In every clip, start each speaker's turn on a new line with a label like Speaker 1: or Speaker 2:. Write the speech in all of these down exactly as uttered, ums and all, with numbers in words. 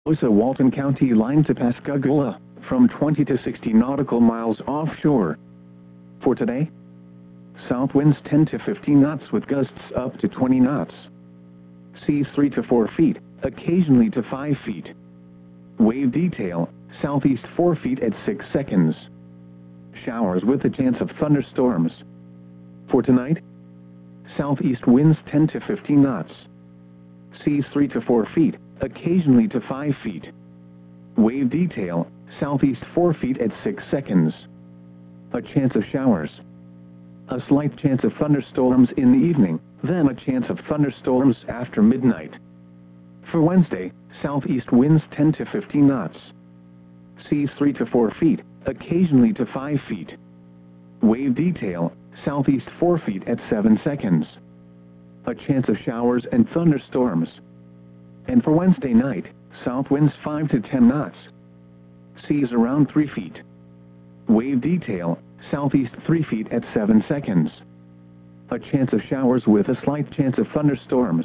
Speaker 1: Osa Walton County line to Pascagoula, from twenty to sixty nautical miles offshore. For today, south winds ten to fifteen knots with gusts up to twenty knots. Seas three to four feet, occasionally to five feet. Wave detail, southeast four feet at six seconds. Showers with a chance of thunderstorms. For tonight, southeast winds ten to fifteen knots. Seas three to four feet, occasionally to five feet. Wave detail, southeast four feet at six seconds. A chance of showers. A slight chance of thunderstorms in the evening, then a chance of thunderstorms after midnight. For Wednesday, southeast winds ten to fifteen knots. Seas three to four feet, occasionally to five feet. Wave detail, southeast four feet at seven seconds. A chance of showers and thunderstorms. And for Wednesday night, south winds five to ten knots. Seas around three feet. Wave detail, southeast three feet at seven seconds. A chance of showers with a slight chance of thunderstorms.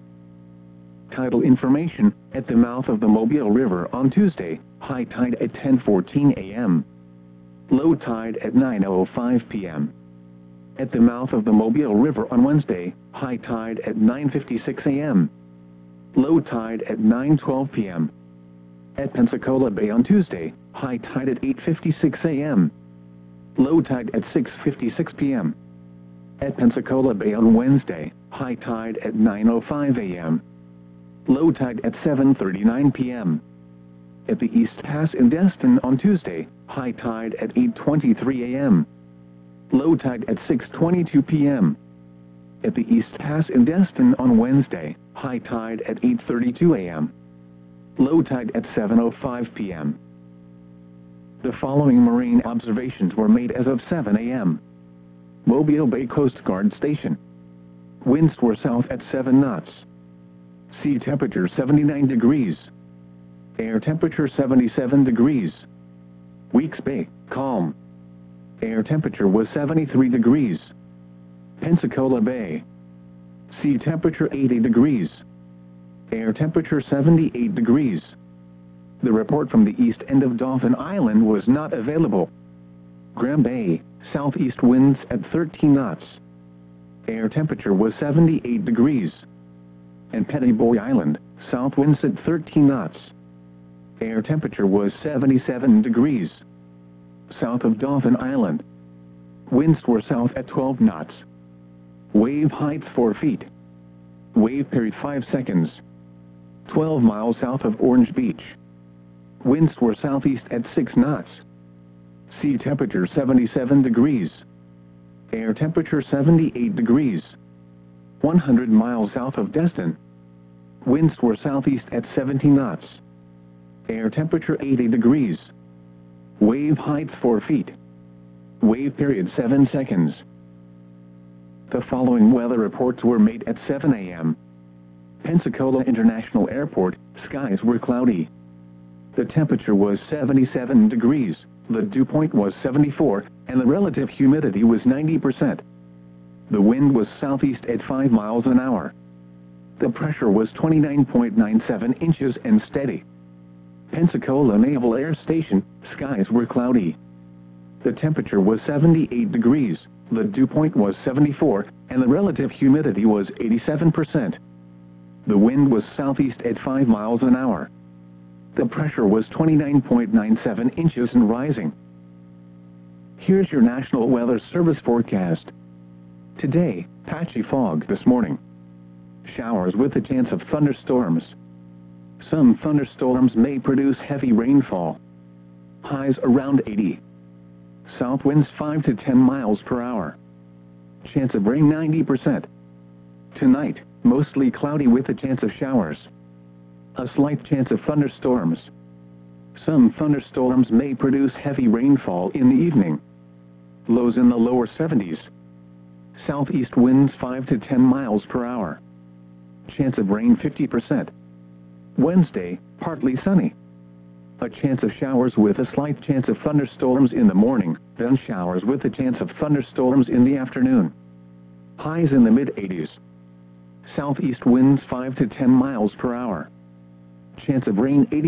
Speaker 1: Tidal information, at the mouth of the Mobile River on Tuesday, high tide at ten fourteen a m Low tide at nine oh five p m At the mouth of the Mobile River on Wednesday, high tide at nine fifty-six a m Low tide at nine twelve p m At Pensacola Bay on Tuesday, high tide at eight fifty-six a m Low tide at six fifty-six p m At Pensacola Bay on Wednesday, high tide at nine oh five a m Low tide at seven thirty-nine p m At the East Pass in Destin on Tuesday, high tide at eight twenty-three a m Low tide at six twenty-two p m At the East Pass in Destin on Wednesday, high tide at eight thirty-two a m Low tide at seven oh five p m The following marine observations were made as of seven a m Mobile Bay Coast Guard Station. Winds were south at seven knots. Sea temperature seventy-nine degrees. Air temperature seventy-seven degrees. Weeks Bay, calm. Air temperature was seventy-three degrees. Pensacola Bay. Sea temperature eighty degrees. Air temperature seventy-eight degrees. The report from the east end of Dauphin Island was not available. Graham Bay, southeast winds at thirteen knots. Air temperature was seventy-eight degrees. And Petty Boy Island, south winds at thirteen knots. Air temperature was seventy-seven degrees. South of Dauphin Island. Winds were south at twelve knots. Wave height four feet. Wave period five seconds. twelve miles south of Orange Beach. Winds were southeast at six knots. Sea temperature seventy-seven degrees. Air temperature seventy-eight degrees. one hundred miles south of Destin. Winds were southeast at seventy knots. Air temperature eighty degrees. Wave height four feet. Wave period seven seconds. The following weather reports were made at seven a m Pensacola International Airport, skies were cloudy. The temperature was seventy-seven degrees, the dew point was seventy-four, and the relative humidity was ninety percent. The wind was southeast at five miles an hour. The pressure was twenty-nine point nine seven inches and steady. Pensacola Naval Air Station, skies were cloudy. The temperature was seventy-eight degrees, the dew point was seventy-four, and the relative humidity was eighty-seven percent. The wind was southeast at five miles an hour. The pressure was twenty-nine point nine seven inches and rising. Here's your National Weather Service forecast. Today, patchy fog this morning. Showers with a chance of thunderstorms. Some thunderstorms may produce heavy rainfall. Highs around eighty. South winds five to ten miles per hour. Chance of rain ninety percent. Tonight, mostly cloudy with a chance of showers. A slight chance of thunderstorms. Some thunderstorms may produce heavy rainfall in the evening. Lows in the lower seventies. Southeast winds five to ten miles per hour. Chance of rain fifty percent. Wednesday, partly sunny. A chance of showers with a slight chance of thunderstorms in the morning, then showers with a chance of thunderstorms in the afternoon. Highs in the mid eighties. Southeast winds five to ten miles per hour. Chance of rain eighty